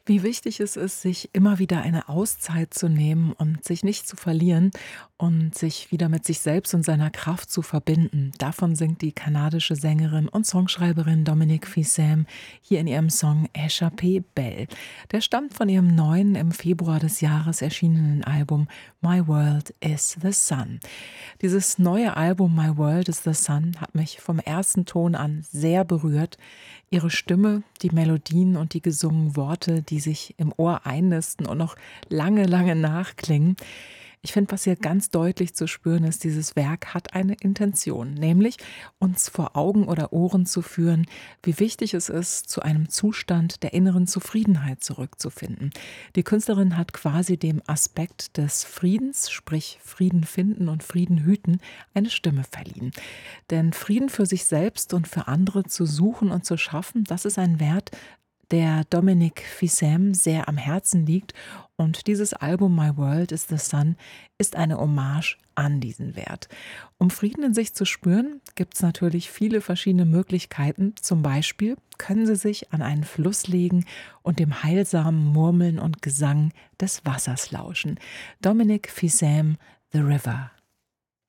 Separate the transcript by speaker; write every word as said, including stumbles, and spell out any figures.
Speaker 1: Wie wichtig es ist, sich immer wieder eine Auszeit zu nehmen und sich nicht zu verlieren und sich wieder mit sich selbst und seiner Kraft zu verbinden. Davon singt die kanadische Sängerin und Songschreiberin Dominique Fils-Aime hier in ihrem Song Échappée Belle. Der stammt von ihrem neuen, im Februar des Jahres erschienenen Album My World is the Sun. Dieses neue Album My World is the Sun hat mich vom ersten Ton an sehr berührt. Ihre Stimme, die Melodien und die gesungenen Worte, die sich im Ohr einnisten und noch lange, lange nachklingen. Ich finde, was hier ganz deutlich zu spüren ist, dieses Werk hat eine Intention, nämlich uns vor Augen oder Ohren zu führen, wie wichtig es ist, zu einem Zustand der inneren Zufriedenheit zurückzufinden. Die Künstlerin hat quasi dem Aspekt des Friedens, sprich Frieden finden und Frieden hüten, eine Stimme verliehen. Denn Frieden für sich selbst und für andere zu suchen und zu schaffen, das ist ein Wert, der Dominique Fils-Aime sehr am Herzen liegt, und dieses Album My World is the Sun ist eine Hommage an diesen Wert. Um Frieden in sich zu spüren, gibt es natürlich viele verschiedene Möglichkeiten. Zum Beispiel können Sie sich an einen Fluss legen und dem heilsamen Murmeln und Gesang des Wassers lauschen. Dominique Fils-Aime, The River.